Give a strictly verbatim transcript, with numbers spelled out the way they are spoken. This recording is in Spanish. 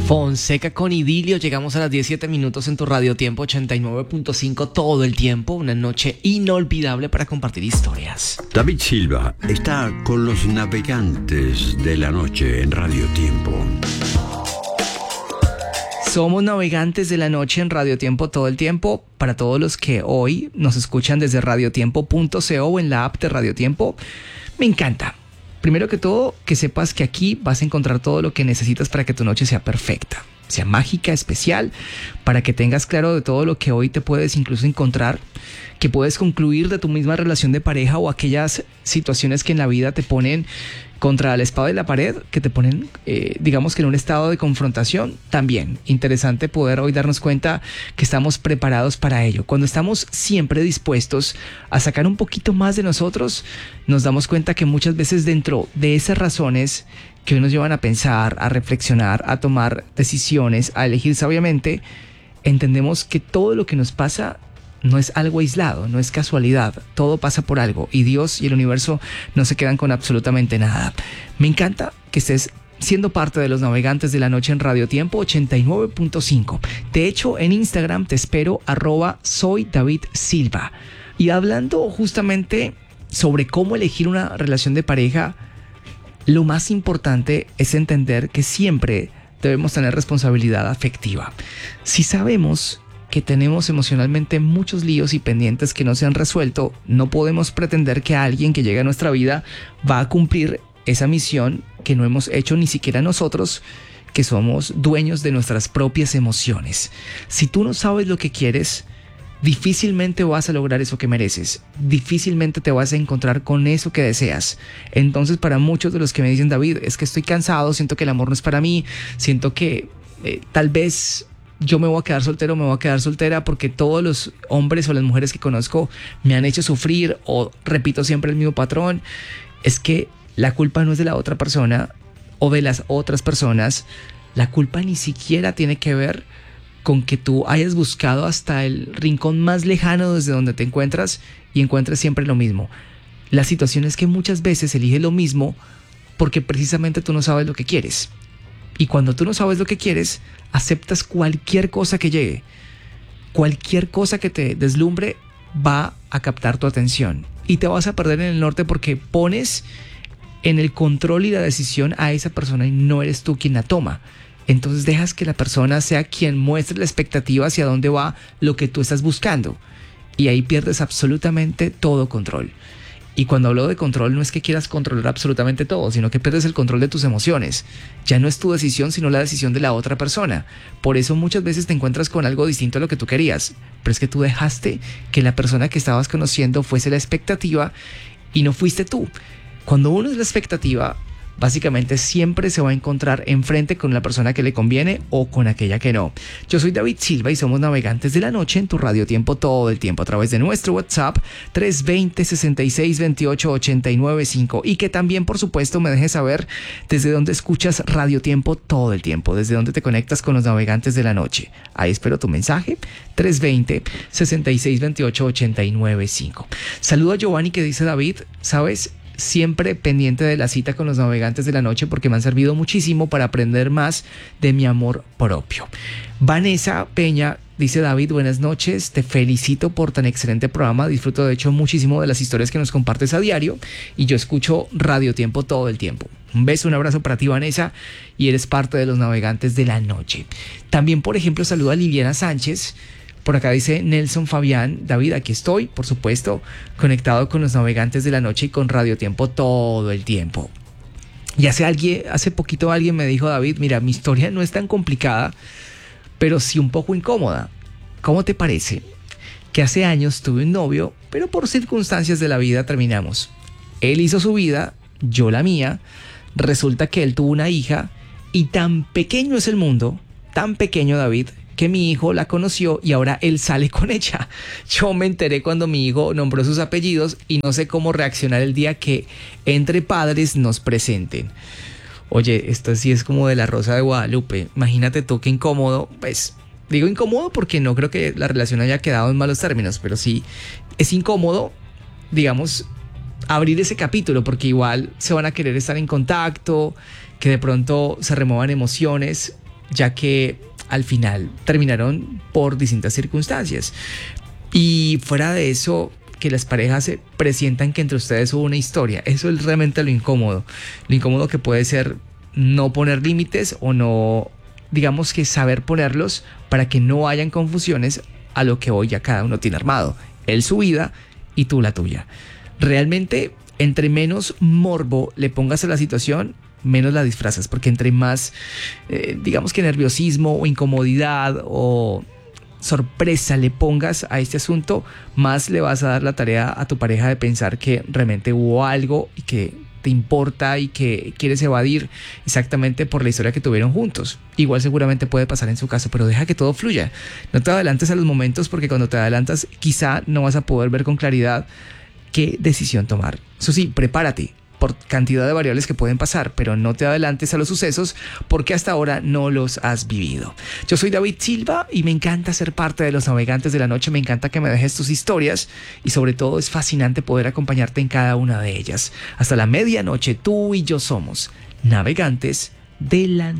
Fonseca con Idilio. Llegamos a las diecisiete minutos en tu Radio Tiempo ochenta y nueve punto cinco todo el tiempo. Una noche inolvidable para compartir historias. David Silva está con los navegantes de la noche en Radio Tiempo. Somos navegantes de la noche en Radio Tiempo todo el tiempo. Para todos los que hoy nos escuchan desde radiotiempo punto co o en la app de Radio Tiempo, me encanta. Primero que todo, que sepas que aquí vas a encontrar todo lo que necesitas para que tu noche sea perfecta, sea mágica, especial, para que tengas claro de todo lo que hoy te puedes incluso encontrar, que puedes concluir de tu misma relación de pareja o aquellas situaciones que en la vida te ponen contra la espada y la pared, que te ponen, eh, digamos que en un estado de confrontación. También interesante poder hoy darnos cuenta que estamos preparados para ello. Cuando estamos siempre dispuestos a sacar un poquito más de nosotros, nos damos cuenta que muchas veces dentro de esas razones que hoy nos llevan a pensar, a reflexionar, a tomar decisiones, a elegir sabiamente, entendemos que todo lo que nos pasa no es algo aislado, no es casualidad, todo pasa por algo y Dios y el universo no se quedan con absolutamente nada. Me encanta que estés siendo parte de los navegantes de la noche en Radio Tiempo ochenta y nueve punto cinco. De hecho, en Instagram te espero, arroba soy David Silva. Y hablando justamente sobre cómo elegir una relación de pareja, lo más importante es entender que siempre debemos tener responsabilidad afectiva. Si sabemos que tenemos emocionalmente muchos líos y pendientes que no se han resuelto, no podemos pretender que alguien que llegue a nuestra vida va a cumplir esa misión que no hemos hecho ni siquiera nosotros, que somos dueños de nuestras propias emociones. Si tú no sabes lo que quieres, difícilmente vas a lograr eso que mereces, difícilmente te vas a encontrar con eso que deseas. Entonces, para muchos de los que me dicen, David, es que estoy cansado, siento que el amor no es para mí, siento que eh, tal vez yo me voy a quedar soltero, me voy a quedar soltera porque todos los hombres o las mujeres que conozco me han hecho sufrir o repito siempre el mismo patrón. Es que la culpa no es de la otra persona o de las otras personas. La culpa ni siquiera tiene que ver con que tú hayas buscado hasta el rincón más lejano desde donde te encuentras y encuentres siempre lo mismo. La situación es que muchas veces eliges lo mismo porque precisamente tú no sabes lo que quieres. Y cuando tú no sabes lo que quieres, aceptas cualquier cosa que llegue. Cualquier cosa que te deslumbre va a captar tu atención. Y te vas a perder en el norte porque pones en el control y la decisión a esa persona y no eres tú quien la toma. Entonces dejas que la persona sea quien muestre la expectativa hacia dónde va lo que tú estás buscando. Y ahí pierdes absolutamente todo control. Y cuando hablo de control, no es que quieras controlar absolutamente todo, sino que pierdes el control de tus emociones. Ya no es tu decisión, sino la decisión de la otra persona. Por eso muchas veces te encuentras con algo distinto a lo que tú querías. Pero es que tú dejaste que la persona que estabas conociendo fuese la expectativa y no fuiste tú. Cuando uno es la expectativa, básicamente siempre se va a encontrar enfrente con la persona que le conviene o con aquella que no. Yo soy David Silva y somos navegantes de la noche en tu Radio Tiempo todo el tiempo a través de nuestro WhatsApp tres dos cero, seis seis dos ocho, ocho nueve cinco y que también por supuesto me dejes saber desde dónde escuchas Radio Tiempo todo el tiempo, desde dónde te conectas con los navegantes de la noche. Ahí espero tu mensaje tres dos cero, seis seis dos ocho, ocho nueve cinco. Saludo a Giovanni que dice, David, ¿sabes? Siempre pendiente de la cita con los navegantes de la noche porque me han servido muchísimo para aprender más de mi amor propio. Vanessa Peña dice, David, buenas noches, te felicito por tan excelente programa, disfruto de hecho muchísimo de las historias que nos compartes a diario y yo escucho Radio Tiempo todo el tiempo. Un beso, un abrazo para ti, Vanessa, y eres parte de los navegantes de la noche. También, por ejemplo, saludo a Liliana Sánchez. Por acá dice Nelson Fabián, David, aquí estoy, por supuesto, conectado con los navegantes de la noche y con Radio Tiempo todo el tiempo. Y hace, alguien, hace poquito alguien me dijo, David, mira, mi historia no es tan complicada, pero sí un poco incómoda. ¿Cómo te parece? Que hace años tuve un novio, pero por circunstancias de la vida terminamos. Él hizo su vida, yo la mía. Resulta que él tuvo una hija y tan pequeño es el mundo, tan pequeño, David, que mi hijo la conoció y ahora él sale con ella. Yo me enteré cuando mi hijo nombró sus apellidos y no sé cómo reaccionar el día que entre padres nos presenten. Oye, esto sí es como de la Rosa de Guadalupe. Imagínate tú qué incómodo. Pues digo incómodo porque no creo que la relación haya quedado en malos términos, pero sí es incómodo, digamos, abrir ese capítulo porque igual se van a querer estar en contacto, que de pronto se remuevan emociones. ya que al final terminaron por distintas circunstancias. Y fuera de eso, que las parejas se presientan que entre ustedes hubo una historia. Eso es realmente lo incómodo. Lo incómodo que puede ser no poner límites o no, digamos que saber ponerlos para que no hayan confusiones a lo que hoy ya cada uno tiene armado. Él su vida y tú la tuya. Realmente, entre menos morbo le pongas a la situación, menos la disfrazas, porque entre más, eh, digamos que nerviosismo o incomodidad o sorpresa le pongas a este asunto, más le vas a dar la tarea a tu pareja de pensar que realmente hubo algo y que te importa y que quieres evadir exactamente por la historia que tuvieron juntos. Igual seguramente puede pasar en su caso, pero deja que todo fluya. No te adelantes a los momentos, porque cuando te adelantas quizá no vas a poder ver con claridad qué decisión tomar. Eso sí, prepárate por cantidad de variables que pueden pasar, pero no te adelantes a los sucesos porque hasta ahora no los has vivido. Yo soy David Silva y me encanta ser parte de los navegantes de la noche, me encanta que me dejes tus historias y sobre todo es fascinante poder acompañarte en cada una de ellas. Hasta la medianoche, tú y yo somos navegantes de la noche.